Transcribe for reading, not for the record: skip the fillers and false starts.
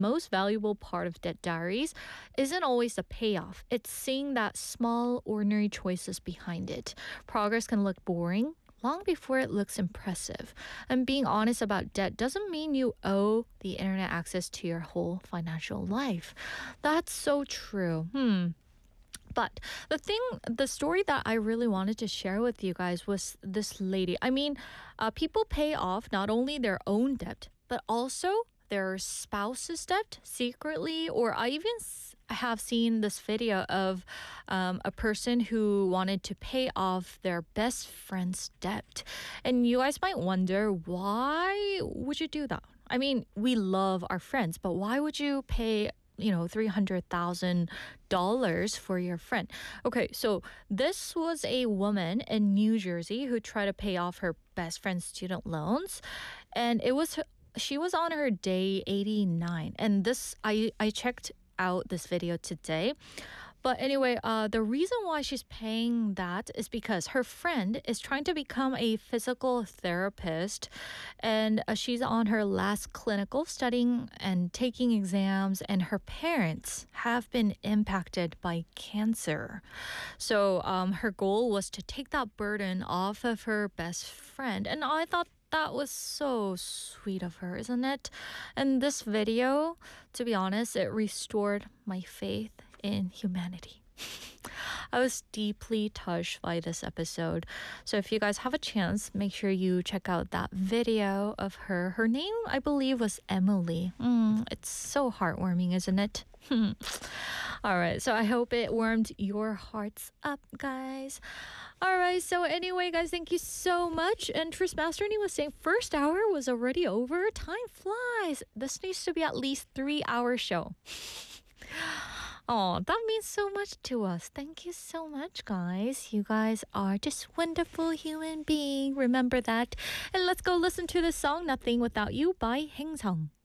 most valuable part of Debt Diaries isn't always the payoff. It's seeing that small, ordinary choices behind it. Progress can look boring long before it looks impressive. And being honest about debt doesn't mean you owe the internet access to your whole financial life. That's so true. But the story that I really wanted to share with you guys was this lady. I mean, people pay off not only their own debt, but also their spouse's debt secretly. Or I even have seen this video of a person who wanted to pay off their best friend's debt. And you guys might wonder, why would you do that? I mean, we love our friends, but why would you pay $300,000 for your friend? Okay, so this was a woman in New Jersey who tried to pay off her best friend's student loans, and she was on her day 89. And this I checked out this video today. But anyway, the reason why she's paying that is because her friend is trying to become a physical therapist, and she's on her last clinical studying and taking exams, and her parents have been impacted by cancer. So her goal was to take that burden off of her best friend. And I thought that was so sweet of her, isn't it? And this video, to be honest, it restored my faith in humanity. I was deeply touched by this episode. So if you guys have a chance, make sure you check out that video of her. Her name, I believe, was Emily. It's so heartwarming, isn't it? All right, so I hope it warmed your hearts up, guys. All right, so anyway, guys, thank you so much. And Tris Masterny was saying first hour was already over. Time flies. This needs to be at least 3-hour show. Oh, that means so much to us. Thank you so much, guys. You guys are just wonderful human beings. Remember that. And let's go listen to the song Nothing Without You by Hangsung.